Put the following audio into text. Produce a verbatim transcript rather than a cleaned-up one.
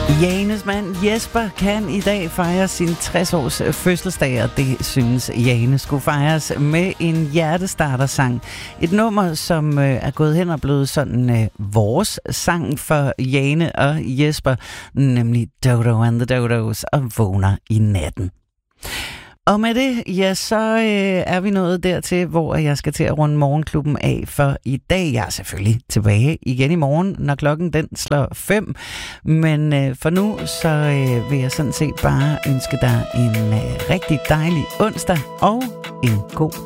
Janes mand Jesper kan i dag fejre sin tres års fødselsdag, og det synes Jane skulle fejres med en hjertestarter-sang. Et nummer, som er gået hen og blevet sådan vores sang for Jane og Jesper, nemlig Dodo and the Dodos og Vågner i natten. Og med det, ja, så øh, er vi nået dertil, hvor jeg skal til at runde morgenklubben af for i dag. Jeg er selvfølgelig tilbage igen i morgen, når klokken den slår fem. Men øh, for nu, så øh, vil jeg sådan set bare ønske dig en øh, rigtig dejlig onsdag og en god